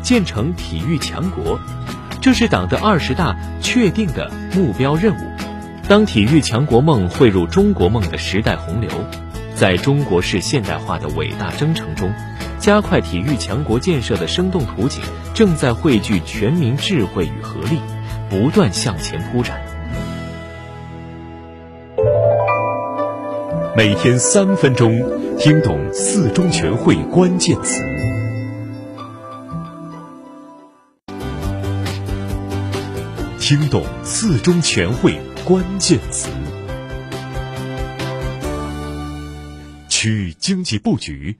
建成体育强国，这是党的20大确定的目标任务。当体育强国梦汇入中国梦的时代洪流，在中国式现代化的伟大征程中，加快体育强国建设的生动图景正在汇聚全民智慧与合力，不断向前铺展。 每天3分钟，听懂4中全会关键词。听懂4中全会关键词。区域经济布局。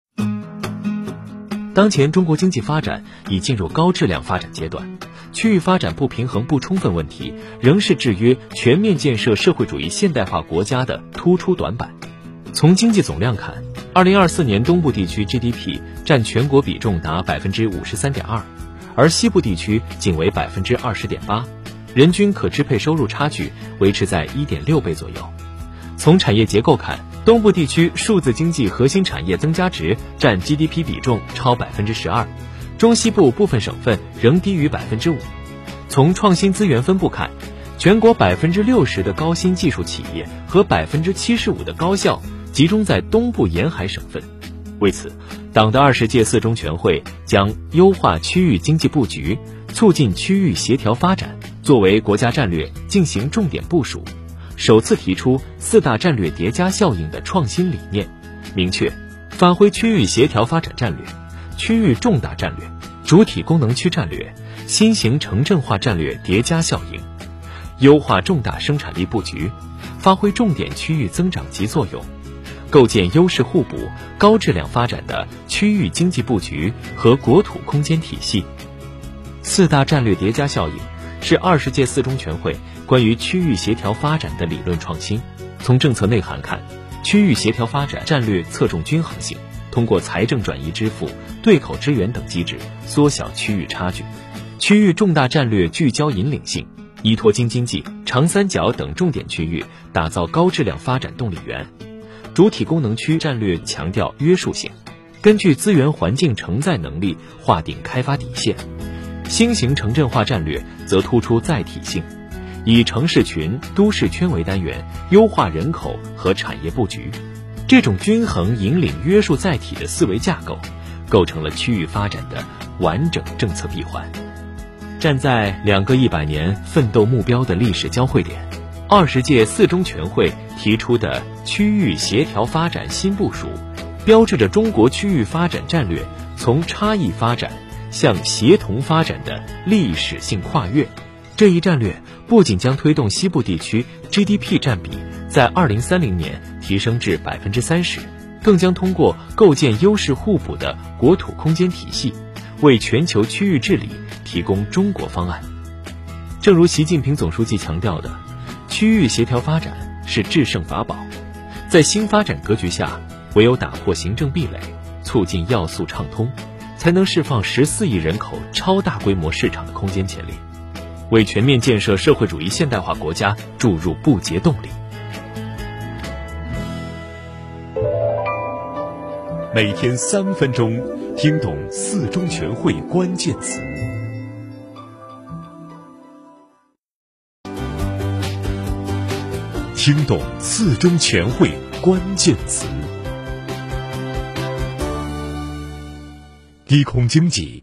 当前中国经济发展已进入高质量发展阶段，区域发展不平衡不充分问题仍是制约全面建设社会主义现代化国家的突出短板。从经济总量看，2024年东部地区 GDP 占全国比重达 53.2%， 而西部地区仅为 20.8%， 人均可支配收入差距维持在 1.6 倍左右。从产业结构看，东部地区数字经济核心产业增加值占 GDP 比重超 12%， 中西部部分省份仍低于 5%。 从创新资源分布看，全国 60% 的高新技术企业和 75% 的高校集中在东部沿海省份。为此，党的20届4中全会将优化区域经济布局，促进区域协调发展作为国家战略进行重点部署，首次提出4大战略叠加效应的创新理念，明确发挥区域协调发展战略、区域重大战略、主体功能区战略、新型城镇化战略叠加效应，优化重大生产力布局，发挥重点区域增长极作用，构建优势互补、高质量发展的区域经济布局和国土空间体系。4大战略叠加效应是20届4中全会关于区域协调发展的理论创新。从政策内涵看，区域协调发展战略侧重均衡性，通过财政转移支付、对口支援等机制缩小区域差距；区域重大战略聚焦引领性，依托京津冀、长三角等重点区域打造高质量发展动力源；主体功能区战略强调约束性，根据资源环境承载能力划定开发底线；新型城镇化战略则突出载体性，以城市群、都市圈为单元，优化人口和产业布局。这种均衡引领约束载体的思维架构，构成了区域发展的完整政策闭环。站在2个100年奋斗目标的历史交汇点，20届4中全会提出的区域协调发展新部署，标志着中国区域发展战略从差异发展向协同发展的历史性跨越。这一战略不仅将推动西部地区 GDP 占比在2030年提升至 30%， 更将通过构建优势互补的国土空间体系，为全球区域治理提供中国方案。正如习近平总书记强调的，区域协调发展是制胜法宝。在新发展格局下，唯有打破行政壁垒，促进要素畅通，才能释放14亿人口超大规模市场的空间潜力，为全面建设社会主义现代化国家注入不竭动力。 每天3分钟，听懂4中全会关键词。听懂4中全会关键词。低空经济。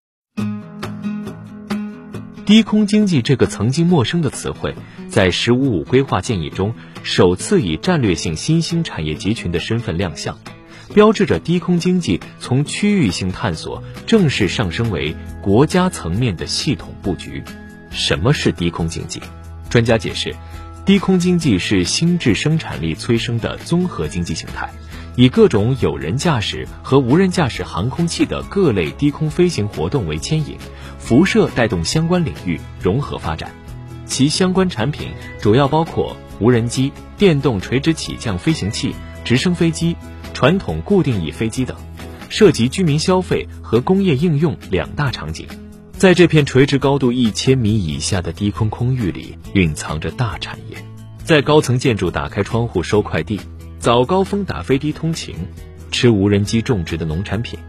低空经济这个曾经陌生的词汇，在“15+5”规划建议中首次以战略性新兴产业集群的身份亮相，标志着低空经济从区域性探索正式上升为国家层面的系统布局。什么是低空经济？专家解释，低空经济是新质生产力催生的综合经济形态，以各种有人驾驶和无人驾驶航空器的各类低空飞行活动为牵引，辐射带动相关领域融合发展。其相关产品主要包括无人机、电动垂直起降飞行器、直升飞机、传统固定翼飞机等，涉及居民消费和工业应用2大场景。在这片垂直高度1000米以下的低空空域里，蕴藏着大产业。在高层建筑打开窗户收快递，早高峰打飞的通勤，吃无人机种植的农产品，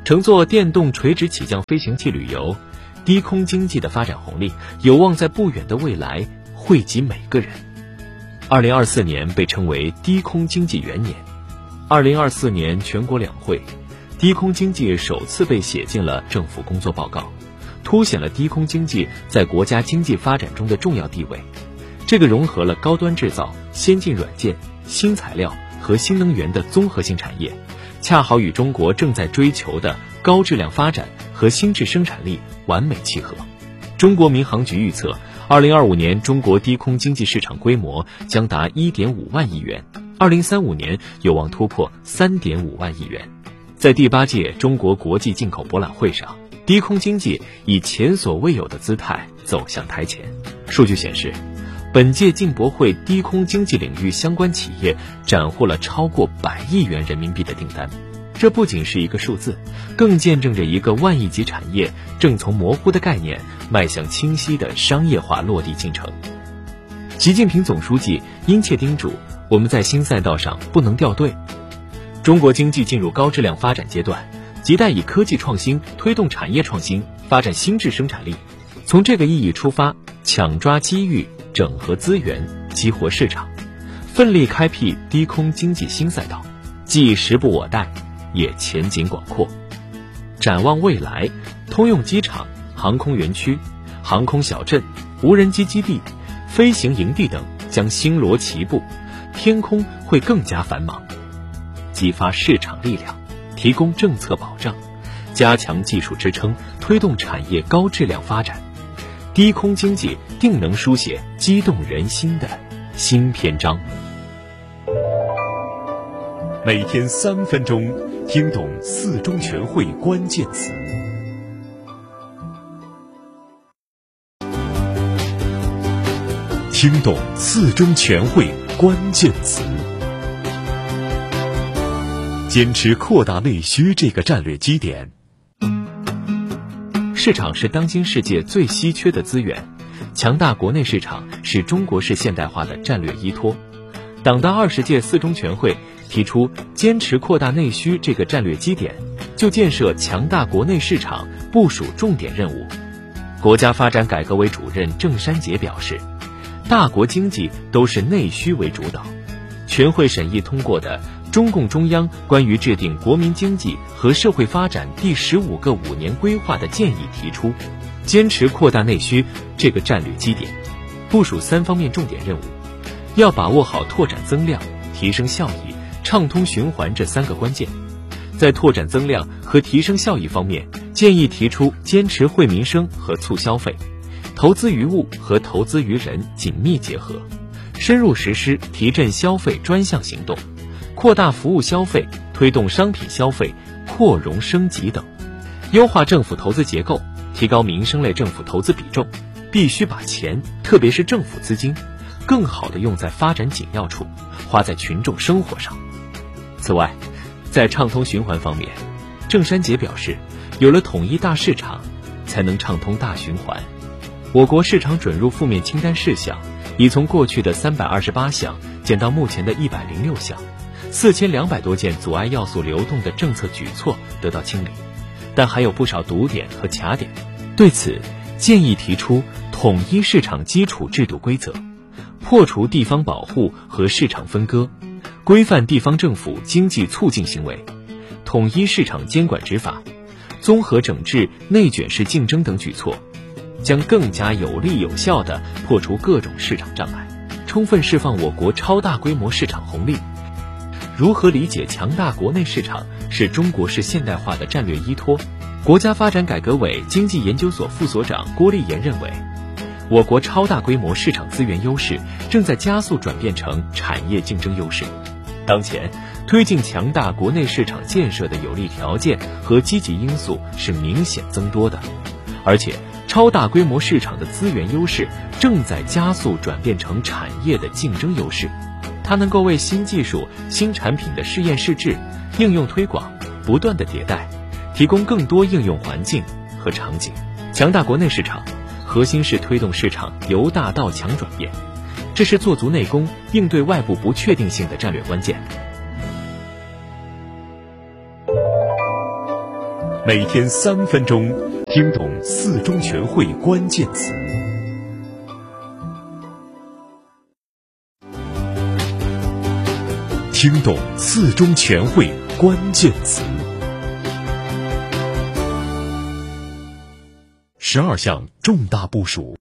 乘坐电动垂直起降飞行器旅游，低空经济的发展红利有望在不远的未来惠及每个人。2024年被称为低空经济元年。2024年全国两会，低空经济首次被写进了政府工作报告，凸显了低空经济在国家经济发展中的重要地位。这个融合了高端制造、先进软件、新材料和新能源的综合性产业，恰好与中国正在追求的高质量发展和新质生产力完美契合。中国民航局预测，2025年中国低空经济市场规模将达 1.5 万亿元，2035年有望突破 3.5 万亿元。在第8届中国国际进口博览会上，低空经济以前所未有的姿态走向台前。数据显示，本届进博会低空经济领域相关企业斩获了超过100亿元人民币的订单。这不仅是一个数字，更见证着一个万亿级产业正从模糊的概念迈向清晰的商业化落地进程。习近平总书记殷切叮嘱，我们在新赛道上不能掉队。中国经济进入高质量发展阶段，亟待以科技创新推动产业创新，发展新质生产力。从这个意义出发，抢抓机遇，整合资源，激活市场，奋力开辟低空经济新赛道，既时不我待，也前景广阔。展望未来，通用机场、航空园区、航空小镇、无人机基地、飞行营地等将星罗棋布，天空会更加繁忙。激发市场力量，提供政策保障，加强技术支撑，推动产业高质量发展，低空经济定能书写激动人心的新篇章。 每天3分钟，听懂4中全会关键词。听懂4中全会关键词。坚持扩大内需这个战略基点。 市场是当今世界最稀缺的资源，强大国内市场是中国式现代化的战略依托。党的20届4中全会提出坚持扩大内需这个战略基点，就建设强大国内市场部署重点任务。国家发展改革委主任郑山杰表示，大国经济都是内需为主导。全会审议通过的中共中央关于制定国民经济和社会发展第15个5年规划的建议提出，坚持扩大内需这个战略基点，部署3方面重点任务，要把握好拓展增量、提升效益、畅通循环这3个关键。在拓展增量和提升效益方面，建议提出坚持惠民生和促消费，投资于物和投资于人紧密结合，深入实施提振消费专项行动，扩大服务消费，推动商品消费扩容升级等。优化政府投资结构，提高民生类政府投资比重，必须把钱，特别是政府资金，更好地用在发展紧要处，花在群众生活上。此外，在畅通循环方面，郑山杰表示，有了统一大市场，才能畅通大循环。我国市场准入负面清单事项已从过去的328项减到目前的106项，4200多件阻碍要素流动的政策举措得到清理，但还有不少堵点和卡点。对此，建议提出统一市场基础制度规则，破除地方保护和市场分割，规范地方政府经济促进行为，统一市场监管执法，综合整治内卷式竞争等举措，将更加有力有效地破除各种市场障碍，充分释放我国超大规模市场红利。如何理解强大国内市场是中国式现代化的战略依托？国家发展改革委经济研究所副所长郭立言认为，我国超大规模市场资源优势正在加速转变成产业竞争优势。当前，推进强大国内市场建设的有利条件和积极因素是明显增多的，而且超大规模市场的资源优势正在加速转变成产业的竞争优势。它能够为新技术、新产品的试验试制、应用推广不断的迭代，提供更多应用环境和场景。强大国内市场，核心是推动市场由大到强转变，这是做足内功、应对外部不确定性的战略关键。 每天3分钟，听懂四中全会关键词。听懂四中全会关键词。12项重大部署。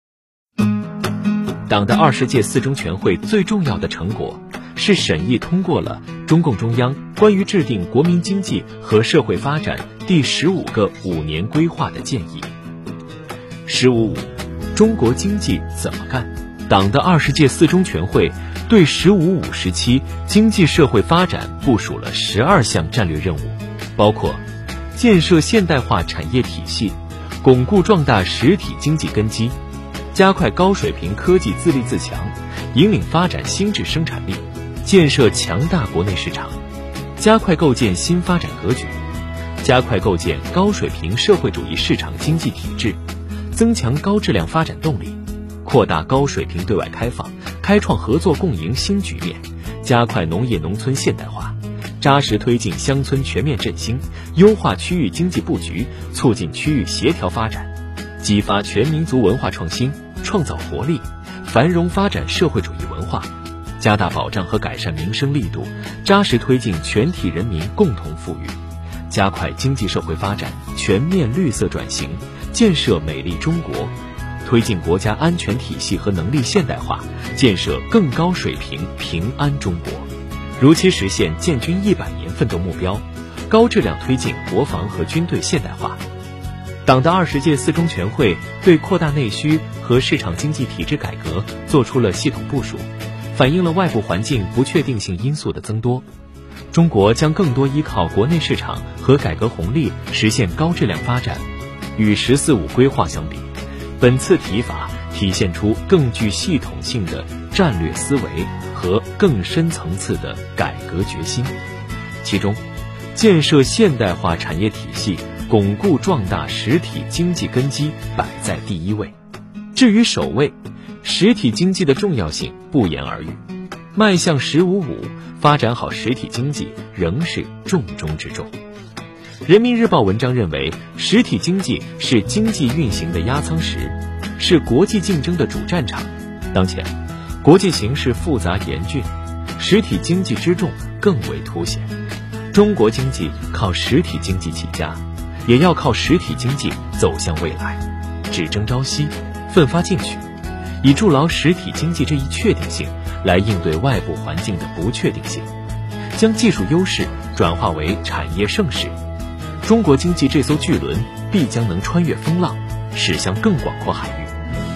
党的20届四中全会最重要的成果是审议通过了中共中央关于制定国民经济和社会发展第15个5年规划的建议。15.5，中国经济怎么干？党的20届四中全会对15.5时期经济社会发展部署了12项战略任务，包括建设现代化产业体系，巩固壮大实体经济根基，加快高水平科技自立自强，引领发展新质生产力，建设强大国内市场，加快构建新发展格局，加快构建高水平社会主义市场经济体制，增强高质量发展动力，扩大高水平对外开放，开创合作共赢新局面，加快农业农村现代化，扎实推进乡村全面振兴，优化区域经济布局，促进区域协调发展，激发全民族文化创新，创造活力，繁荣发展社会主义文化，加大保障和改善民生力度，扎实推进全体人民共同富裕，加快经济社会发展，全面绿色转型，建设美丽中国，推进国家安全体系和能力现代化，建设更高水平平安中国，如期实现建军100年奋斗目标，高质量推进国防和军队现代化。党的20届四中全会对扩大内需和市场经济体制改革做出了系统部署，反映了外部环境不确定性因素的增多。中国将更多依靠国内市场和改革红利实现高质量发展。与“14.5”规划相比，本次提法体现出更具系统性的战略思维和更深层次的改革决心。其中，建设现代化产业体系，巩固壮大实体经济根基摆在第1位。至于首位，实体经济的重要性不言而喻，迈向15.5，发展好实体经济仍是重中之重。人民日报文章认为，实体经济是经济运行的压舱石，是国际竞争的主战场。当前，国际形势复杂严峻，实体经济之重更为凸显。中国经济靠实体经济起家，也要靠实体经济走向未来，只争朝夕，奋发进取，以筑牢实体经济这一确定性，来应对外部环境的不确定性，将技术优势转化为产业盛世。中国经济这艘巨轮必将能穿越风浪，驶向更广阔海域。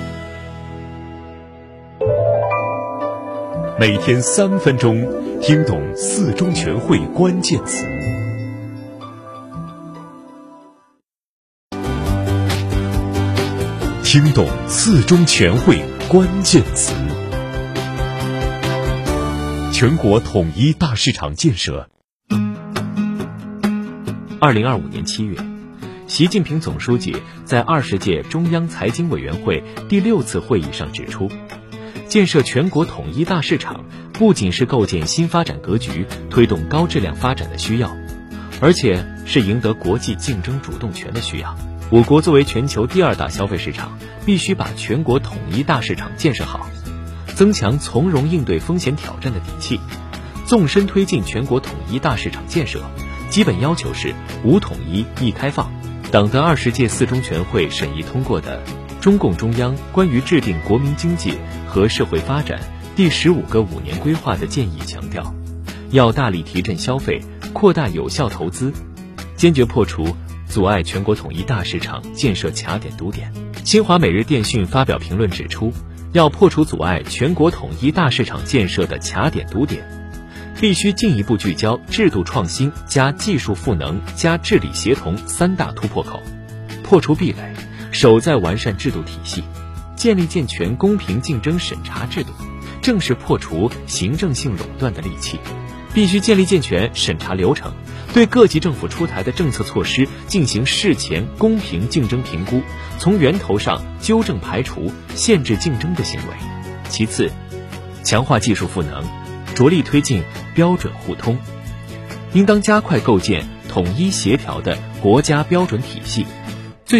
每天3分钟，听懂四中全会关键词。听懂四中全会关键词。全国统一大市场建设。 2025年7月，习近平总书记在20届中央财经委员会第6次会议上指出，建设全国统一大市场不仅是构建新发展格局、推动高质量发展的需要，而且是赢得国际竞争主动权的需要。我国作为全球第2大消费市场，必须把全国统一大市场建设好，增强从容应对风险挑战的底气，纵深推进全国统一大市场建设。基本要求是无统一一开放。党的20届四中全会审议通过的中共中央关于制定国民经济和社会发展第15个5年规划的建议强调，要大力提振消费，扩大有效投资，坚决破除阻碍全国统一大市场建设卡点堵点。新华每日电讯发表评论指出，要破除阻碍全国统一大市场建设的卡点堵点，必须进一步聚焦制度创新加技术赋能加治理协同3大突破口，破除壁垒，守在完善制度体系，建立健全公平竞争审查制度，正是破除行政性垄断的利器。必须建立健全审查流程，对各级政府出台的政策措施进行事前公平竞争评估，从源头上纠正排除限制竞争的行为。其次，强化技术赋能，着力推进标准互通，应当加快构建统一协调的国家标准体系，